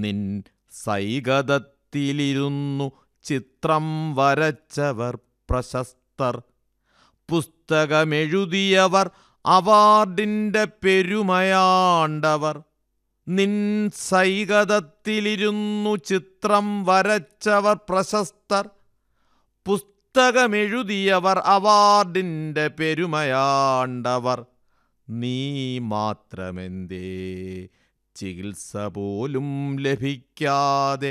നിൻ സൈകതത്തിലിരുന്നു ചിത്രം വരച്ചവർ പ്രശസ്തർ. പുസ്തകമെഴുതിയവർ അവാർഡിൻ്റെ പെരുമയാണ്ടവർ. നിൻ സൈകതത്തിലിരുന്നു ചിത്രം വരച്ചവർ പ്രശസ്തർ. പുസ്തകമെഴുതിയവർ അവാർഡിൻ്റെ പെരുമയാണ്ടവർ. നീ മാത്രമെന്തേ ചികിത്സ പോലും ലഭിക്കാതെ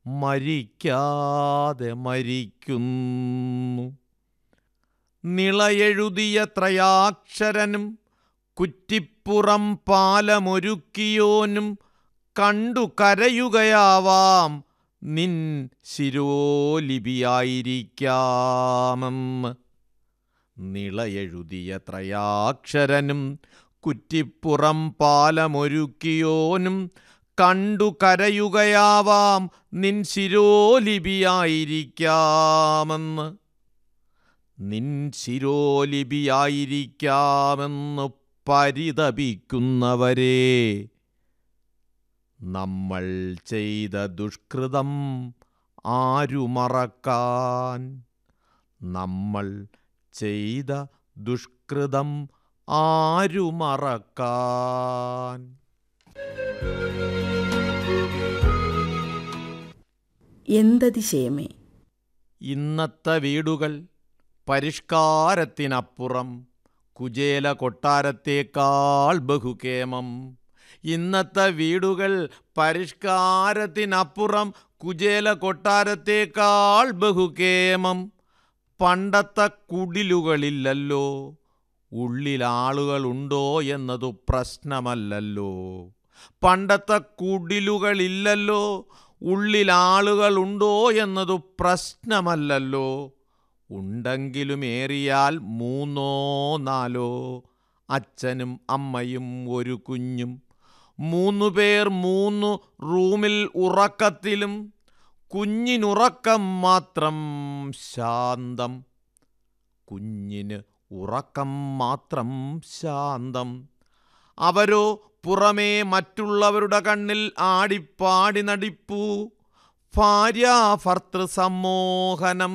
മരിക്കുന്നു? നിളയെഴുതിയ ത്രയാക്ഷരനും കുറ്റിപ്പുറം പാലമൊരുക്കിയോനും കണ്ടു കരയുകയാവാം നിൻ ശിരോലിപിയായിരിക്കാമെന്ന്. നിളയെഴുതിയ ത്രയാക്ഷരനും കുറ്റിപ്പുറം പാലമൊരുക്കിയോനും കണ്ടു കരയുകയാവാം നിൻ ശിരോലിപിയായിരിക്കാമെന്ന്. നിൻ ശിരോലിപിയായിരിക്കാമെന്ന് പരിതപിക്കുന്നവരെ, നമ്മൾ ചെയ്ത ദുഷ്കൃതം ആരു മറക്കാൻ? നമ്മൾ ചെയ്ത ദുഷ്കൃതം ആരു മറക്കാൻ? എന്തതിശയമേ! ഇന്നത്തെ വീടുകൾ പരിഷ്കാരത്തിനപ്പുറം കുചേല കൊട്ടാരത്തേക്കാൾ ബഹുകേമം. ഇന്നത്തെ വീടുകൾ പരിഷ്കാരത്തിനപ്പുറം കുചേല കൊട്ടാരത്തേക്കാൾ ബഹുകേമം. പണ്ടത്തെ കുടിലുകളില്ലല്ലോ, ഉള്ളിലാളുകളുണ്ടോ എന്നതു പ്രശ്നമല്ലല്ലോ. പണ്ടത്തെ കുടിലുകളില്ലല്ലോ, ഉള്ളിലാളുകളുണ്ടോ എന്നതു പ്രശ്നമല്ലല്ലോ. ഉണ്ടെങ്കിലും ഏറിയാൽ 3 or 4, അച്ഛനും അമ്മയും ഒരു കുഞ്ഞും. 3 പേർ 3 റൂമിൽ ഉറക്കത്തിലും. കുഞ്ഞിനുറക്കം മാത്രം ശാന്തം. കുഞ്ഞിന് ഉറക്കം മാത്രം ശാന്തം. അവരോ പുറമേ മറ്റുള്ളവരുടെ കണ്ണിൽ ആടിപ്പാടി നടിപ്പൂ. ഭാര്യാഭർത്തൃ സമ്മോഹനം.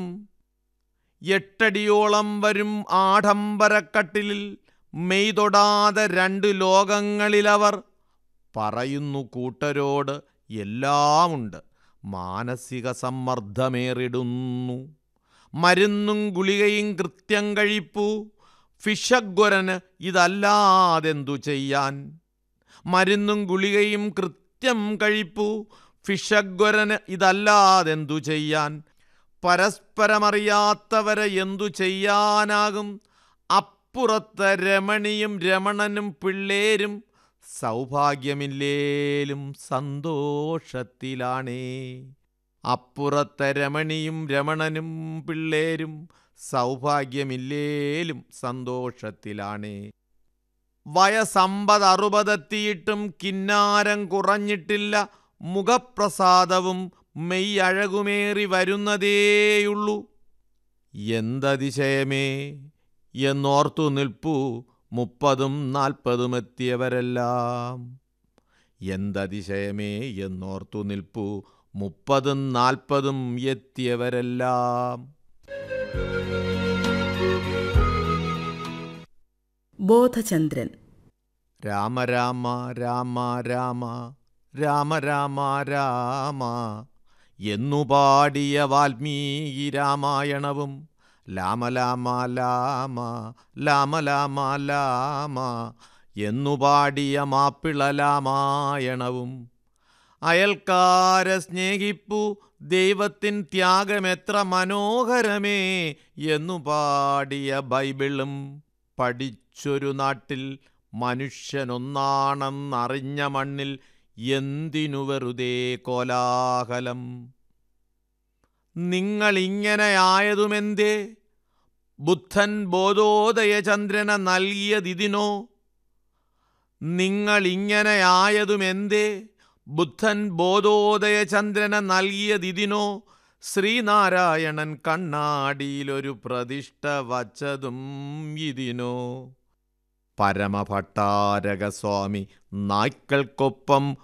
8 അടിയോളം വരും ആഡംബരക്കട്ടിലിൽ മെയ് തൊടാതെ 2 ലോകങ്ങളിലവർ. പറയുന്നു കൂട്ടരോട് എല്ലാമുണ്ട്, മാനസിക സമ്മർദ്ദമേറിടുന്നു. മരുന്നും ഗുളികയും കൃത്യം കഴിപ്പൂ. ഫിഷഗ്വരന് ഇതല്ലാതെന്തു ചെയ്യാൻ? മരുന്നും ഗുളികയും കൃത്യം കഴിപ്പൂ. ഫിഷഗ്വരന് ഇതല്ലാതെന്തു ചെയ്യാൻ? പരസ്പരമറിയാത്തവരെ എന്തു ചെയ്യാനാകും? അപ്പുറത്തെ രമണിയും രമണനും പിള്ളേരും സൗഭാഗ്യമില്ലേലും സന്തോഷത്തിലാണേ. അപ്പുറത്തെ രമണിയും രമണനും പിള്ളേരും സൗഭാഗ്യമില്ലേലും സന്തോഷത്തിലാണേ. വയസ്സ് 50-60 എത്തിയിട്ടും കിന്നാരം കുറഞ്ഞിട്ടില്ല. മുഖപ്രസാദവും മെയ് അഴകുമേറി വരുന്നതേയുള്ളൂ. എന്തതിശയമേ എന്നോർത്തു നിൽപ്പൂ 30-40 എത്തിയവരെല്ലാം. എന്തതിശയമേ എന്നോർത്തു നിൽപ്പൂ 30-40 എത്തിയവരെല്ലാം. ബോധചന്ദ്രൻ. രാമ രാമ രാമ രാമ രാമ രാമ രാമ എന്നു പാടിയ വാൽമീകി രാമായണവും ലാമ ലാമ ലാമ ലാമ ലാമ ലാമ എന്നു പാടിയ മാപ്പിള രാമായണവും. അയൽക്കാരെ സ്നേഹിപ്പൂ, ദൈവത്തിൻ ത്യാഗമെത്ര മനോഹരമേ എന്നു പാടിയ ബൈബിളും. പഠിച്ചൊരു നാട്ടിൽ മനുഷ്യനൊന്നാണെന്നറിഞ്ഞ മണ്ണിൽ എന്തിനു വെറുതെ കോലാഹലം? നിങ്ങളിങ്ങനെയായതുമെന്തേ? ബുദ്ധൻ ബോധോദയചന്ദ്രനെ നൽകിയതിനോ? നിങ്ങളിങ്ങനെയായതുമെന്തേ? ബുദ്ധൻ ബോധോദയചന്ദ്രനെ നൽകിയതിനോ? ശ്രീനാരായണൻ കണ്ണാടിയിലൊരു പ്രതിഷ്ഠ വച്ചതും ഇതിനോ? പരമഭട്ടാരകസ്വാമി നായ്ക്കൾക്കൊപ്പം